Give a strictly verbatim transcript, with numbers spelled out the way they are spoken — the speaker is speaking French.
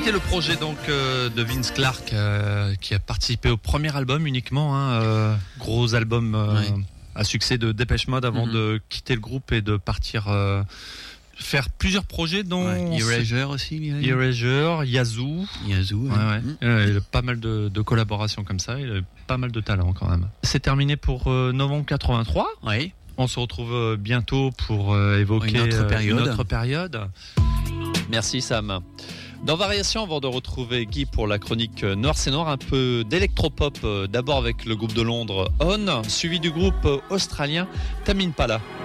C'est le projet donc euh, de Vince Clarke euh, qui a participé au premier album uniquement, hein, euh, gros album euh, ouais. à succès de Depeche Mode avant mm-hmm. de quitter le groupe et de partir euh, faire plusieurs projets dont ouais. Erasure aussi. Erasure, Yazoo. Yazoo. Ouais, ouais. Mm. Euh, il a pas mal de, de collaborations comme ça. Il a pas mal de talent quand même. C'est terminé pour euh, novembre quatre-vingt-trois. Oui. On se retrouve bientôt pour euh, évoquer une autre période. Une autre période. Merci Sam. Dans Variation, avant de retrouver Guy pour la chronique Noir c'est Noir, un peu d'électropop, d'abord avec le groupe de Londres On, suivi du groupe australien Tame Impala.